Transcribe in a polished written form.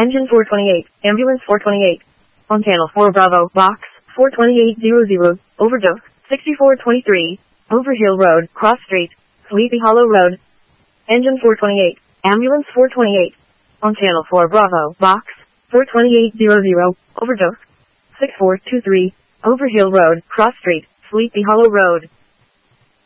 Engine 428, Ambulance 428. On Channel 4 Bravo, Box 42800, Overdose 6423, Overhill Road, Cross Street, Sleepy Hollow Road. Engine 428, Ambulance 428. On Channel 4 Bravo, Box 42800, Overdose 6423, Overhill Road, Cross Street, Sleepy Hollow Road.